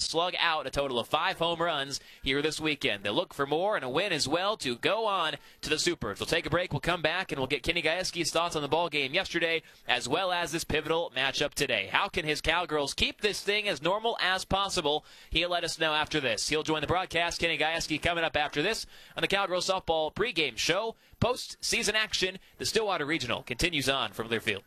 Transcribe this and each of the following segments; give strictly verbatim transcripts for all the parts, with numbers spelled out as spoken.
slug out a total of five home runs here this weekend. They'll look for more and a win as well to go on to the Supers. We'll take a break. We'll come back, and we'll get Kenny Gajewski's thoughts on the ball game yesterday as well as this pivotal matchup today. How can his Cowgirls keep this thing as normal as possible? He'll let us know after this. He'll join the broadcast. Kenny Gajewski coming up after this on the Cowgirls softball pregame show. Post-season action, the Stillwater Regional continues on from Learfield.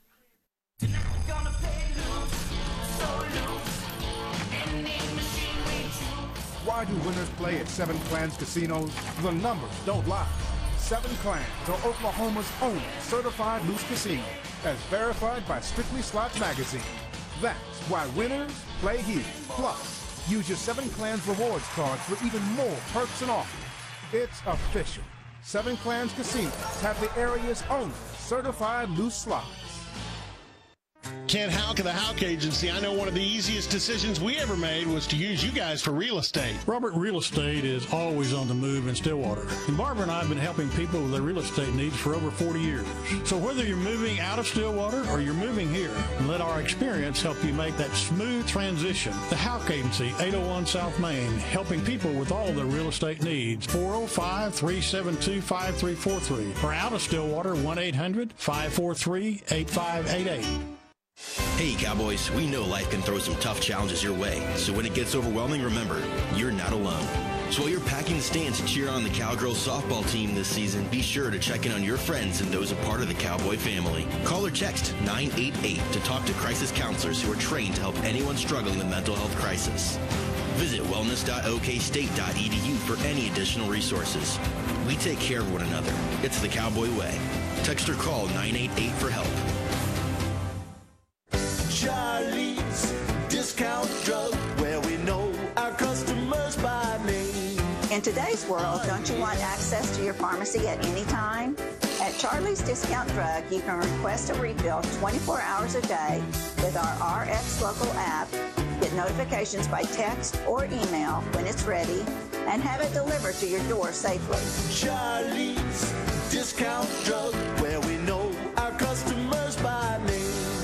Why do winners play at Seven Clans casinos? The numbers don't lie. Seven Clans are Oklahoma's only certified loose casino, as verified by Strictly Slots Magazine. That's why winners play here. Plus, use your Seven Clans rewards cards for even more perks and offers. It's official. Seven Clans casinos have the area's only certified loose slots. Ken Houck of the Houck Agency. I know one of the easiest decisions we ever made was to use you guys for real estate. Robert Real Estate is always on the move in Stillwater. And Barbara and I have been helping people with their real estate needs for over forty years. So whether you're moving out of Stillwater or you're moving here, let our experience help you make that smooth transition. The Houck Agency, eight oh one South Main, helping people with all their real estate needs. four oh five, three seven two, five three four three. Or out of Stillwater, one eight hundred, five four three, eight five eight eight. Hey Cowboys, we know life can throw some tough challenges your way, so when it gets overwhelming, remember, you're not alone. So while you're packing the stands to cheer on the Cowgirls softball team this season, be sure to check in on your friends and those a part of the Cowboy family. Call or text nine eight eight to talk to crisis counselors who are trained to help anyone struggling with mental health crisis. Visit wellness dot o k state dot e d u for any additional resources. We take care of one another. It's the Cowboy way. Text or call nine eight eight for help. Charlie's Discount Drug, where we know our customers by name. In today's world, don't you want access to your pharmacy at any time? At Charlie's Discount Drug, you can request a refill twenty-four hours a day with our R X Local app, get notifications by text or email when it's ready, and have it delivered to your door safely. Charlie's Discount Drug, where we know our customers by name.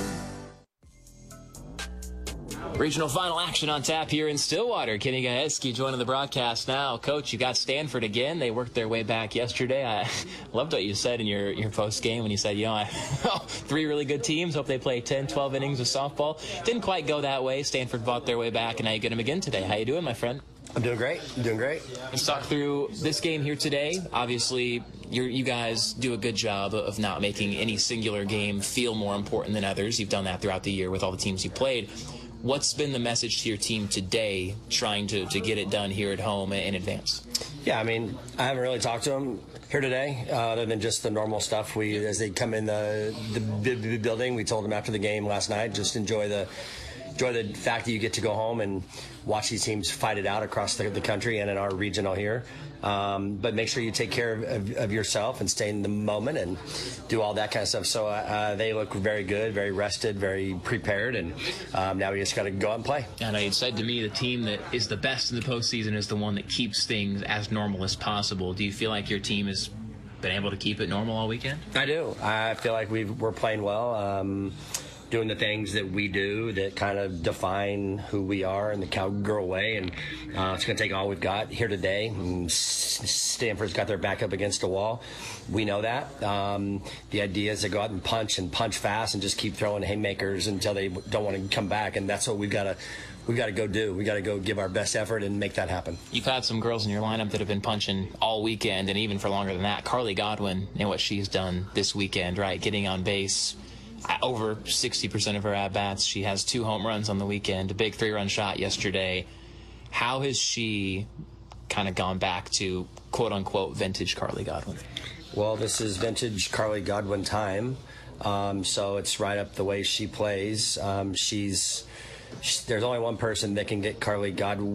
Regional final action on tap here in Stillwater. Kenny Gajewski joining the broadcast now. Coach, you got Stanford again. They worked their way back yesterday. I loved what you said in your, your post-game when you said, you know, I, three really good teams. Hope they play ten, twelve innings of softball. Didn't quite go that way. Stanford fought their way back, and now you get them again today. How you doing, my friend? I'm doing great. I'm doing great. Let's talk through this game here today. Obviously, you're, you guys do a good job of not making any singular game feel more important than others. You've done that throughout the year with all the teams you played. What's been the message to your team today, trying to, to get it done here at home in advance? Yeah, I mean, I haven't really talked to them here today, uh, other than just the normal stuff. We, as they come in the, the b- building, we told them after the game last night, just enjoy the enjoy the fact that you get to go home and watch these teams fight it out across the, the country and in our regional here. Um, but make sure you take care of, of, of yourself and stay in the moment and do all that kind of stuff. So uh, they look very good, very rested, very prepared, and um, now we just got to go out and play. And I said to me, the team that is the best in the postseason is the one that keeps things as normal as possible. Do you feel like your team has been able to keep it normal all weekend? I do. I feel like we've, we're playing well. Um, doing the things that we do that kind of define who we are in the Cowgirl way, and uh, it's going to take all we've got here today. And Stanford's got their back up against the wall. We know that. Um, the idea is to go out and punch and punch fast and just keep throwing haymakers until they don't want to come back, and that's what we've got to we've got to go do. We've got to go give our best effort and make that happen. You've had some girls in your lineup that have been punching all weekend and even for longer than that. Carly Godwin and what she's done this weekend, right, getting on base over sixty percent of her at-bats. She has two home runs on the weekend, a big three-run shot yesterday. How has she kind of gone back to quote-unquote vintage Carly Godwin? Well, this is vintage Carly Godwin time, um, so it's right up the way she plays. Um, she's she, there's only one person that can get Carly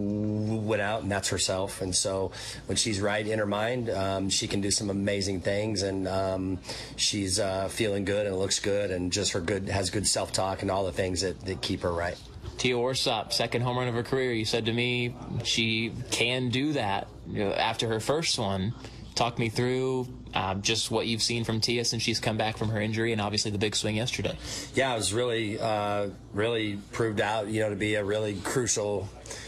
Godwin out, and that's herself. And so when she's right in her mind, um, she can do some amazing things, and um, she's uh, feeling good and looks good, and just her good has good self-talk and all the things that, that keep her right. Tia Orsop, second home run of her career. You said to me she can do that, you know, after her first one. Talk me through um, just what you've seen from Tia since she's come back from her injury, and obviously the big swing yesterday. Yeah, it was really, uh, really proved out, you know, to be a really crucial